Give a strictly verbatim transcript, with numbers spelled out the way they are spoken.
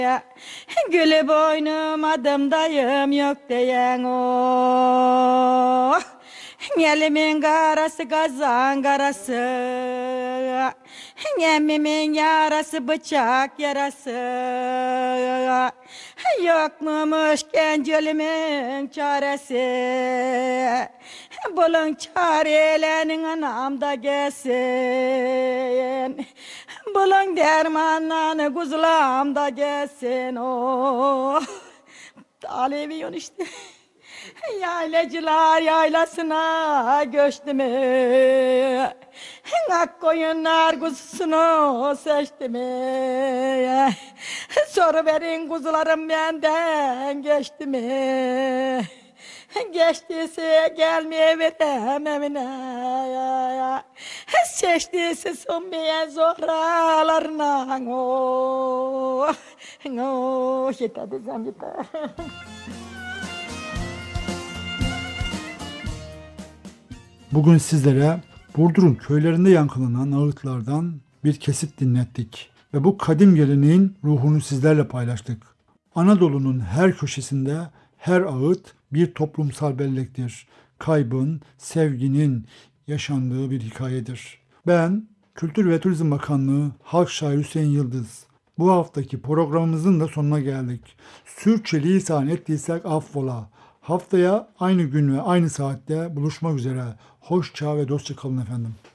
Gülü boynum adımdayım yok diyen o. Elimin karası kazan karası, emimin yarası bıçak yarası. Yokmuş gencelimin çaresi, bulun çarelerin anamda gelsin. Bulun dermanlarını kuzulamda gelsin. Oh. Aleviyon işte. Yaylacılar yaylasına göçtü mü? Ak koyunlar kuzusunu seçti mi? Soru verin kuzularım benden geçti mi? Geçtiyse gelmeye verem emine. Seçtiyse sunmaya zoralarına. Oh, oh, yeter desem yeter. Bugün sizlere Burdur'un köylerinde yankılanan ağıtlardan bir kesit dinlettik ve bu kadim geleneğin ruhunu sizlerle paylaştık. Anadolu'nun her köşesinde her ağıt bir toplumsal bellektir. Kaybın, sevginin yaşandığı bir hikayedir. Ben Kültür ve Turizm Bakanlığı Halk Şairi Hüseyin Yıldız. Bu haftaki programımızın da sonuna geldik. Sürçülisan ettiysek affola. Haftaya aynı gün ve aynı saatte buluşmak üzere. Hoşça ve dostça kalın efendim.